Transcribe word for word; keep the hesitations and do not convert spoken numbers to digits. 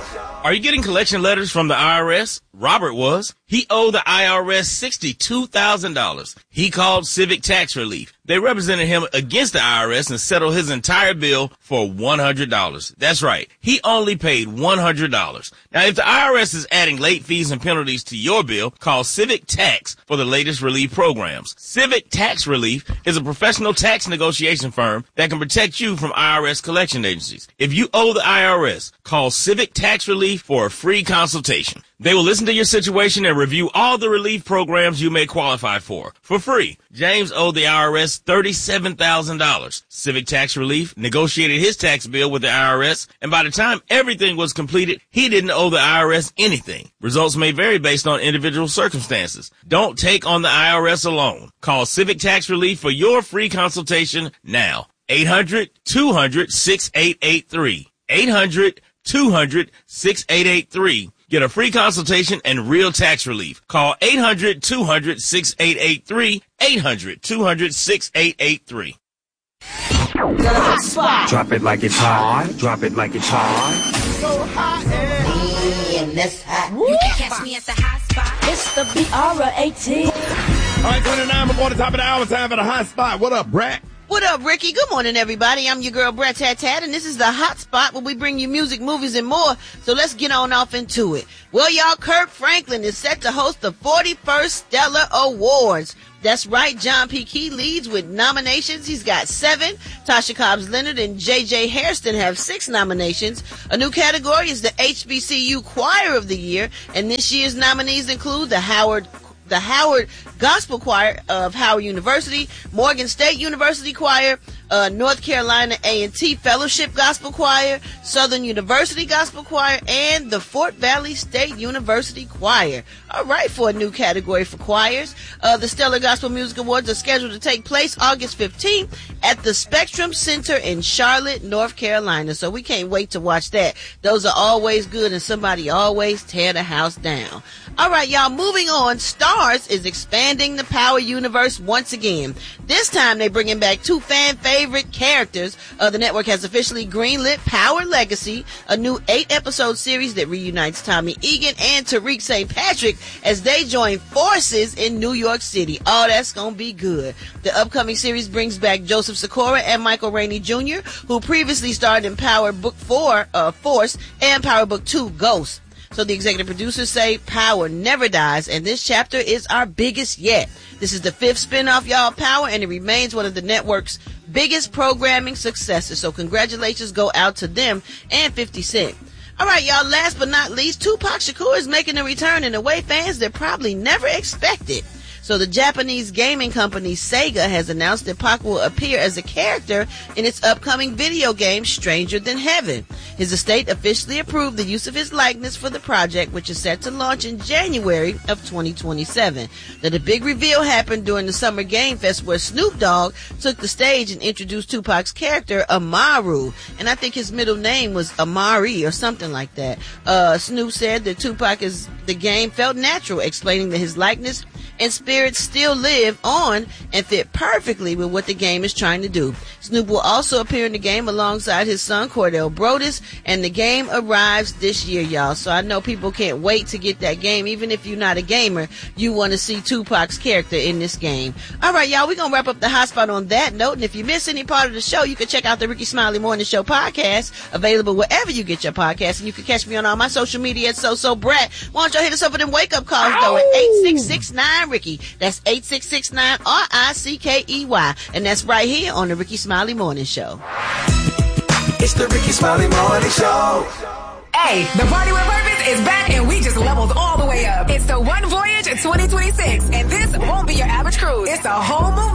Are you getting collection letters from the I R S? Robert was. He owed the I R S sixty-two thousand dollars. He called Civic Tax Relief. They represented him against the I R S and settled his entire bill for one hundred dollars. That's right. He only paid one hundred dollars. Now, if the I R S is adding late fees and penalties to your bill, call Civic Tax for the latest relief programs. Civic Tax Relief is a professional tax negotiation firm that can protect you from I R S collection agencies. If you owe the I R S, call Civic Tax Relief for a free consultation. They will listen to your situation and review all the relief programs you may qualify for, for free. James owed the I R S thirty-seven thousand dollars. Civic Tax Relief negotiated his tax bill with the I R S, and by the time everything was completed, he didn't owe the I R S anything. Results may vary based on individual circumstances. Don't take on the I R S alone. Call Civic Tax Relief for your free consultation now. eight hundred, two hundred, six eight eight three. eight hundred, two hundred, six eight eight three. Get a free consultation and real tax relief. Call eight hundred, two hundred, six eight eight three. eight hundred, two hundred, six eight eight three. Drop it like it's hot. Drop it like it's hot. So hot and that's hot. You can catch me at the hot spot. It's the B R eighteen. All right, twenty-nine before the top of the hour. Time for the hot spot. What up, Brat? What up, Ricky? Good morning, everybody. I'm your girl, Brat Tat Tat, and this is the Hot Spot where we bring you music, movies, and more. So let's get on off into it. Well, y'all, Kirk Franklin is set to host the forty-first Stellar Awards. That's right, John P. Key leads with nominations. He's got seven. Tasha Cobbs Leonard and J J Hairston have six nominations. A new category is the H B C U Choir of the Year, and this year's nominees include the Howard the Howard Gospel Choir of Howard University, Morgan State University Choir, uh, North Carolina A and T Fellowship Gospel Choir, Southern University Gospel Choir, and the Fort Valley State University Choir. All right, for a new category for choirs. Uh, the Stellar Gospel Music Awards are scheduled to take place August fifteenth at the Spectrum Center in Charlotte, North Carolina. So we can't wait to watch that. Those are always good, and somebody always tear the house down. All right, y'all, moving on. Starz is expanding the Power universe once again. This time they're bringing back two fan favorite characters. Uh, the network has officially greenlit Power Legacy, a new eight episode series that reunites Tommy Egan and Tariq Saint Patrick as they join forces in New York City. Oh, that's gonna be good. The upcoming series brings back Joseph Sikora and Michael Rainey Junior, who previously starred in Power Book four, uh, Force, and Power Book two, Ghost. So the executive producers say Power never dies, and this chapter is our biggest yet. This is the fifth spinoff, y'all, Power, and it remains one of the network's biggest programming successes. So congratulations go out to them and fifty Cent. All right, y'all, last but not least, Tupac Shakur is making a return in a way fans that probably never expected. So the Japanese gaming company Sega has announced that Pac will appear as a character in its upcoming video game Stranger Than Heaven. His estate officially approved the use of his likeness for the project, which is set to launch in January of twenty twenty-seven. Now, the big reveal happened during the Summer Game Fest where Snoop Dogg took the stage and introduced Tupac's character Amaru, and I think his middle name was Amari or something like that. Uh, Snoop said that Tupac is the game felt natural, explaining that his likeness and spirits still live on and fit perfectly with what the game is trying to do. Snoop will also appear in the game alongside his son Cordell Brodus, and the game arrives this year, y'all. So I know people can't wait to get that game. Even if you're not a gamer, you want to see Tupac's character in this game. All right, y'all, we're going to wrap up the hot spot on that note. And if you miss any part of the show, you can check out the Ricky Smiley Morning Show podcast, available wherever you get your podcasts. And you can catch me on all my social media at So So Brat. Why don't y'all hit us up with them wake up calls, though, at eight six six nine Ricky. That's eight six six nine R I C K E Y. And that's right here on the Ricky Smiley Morning Show. It's the Ricky Smiley Morning Show. Hey, the Party with Purpose is back and we just leveled all the way up. It's the One Voyage twenty twenty-six, and this won't be your average cruise. It's a whole movie.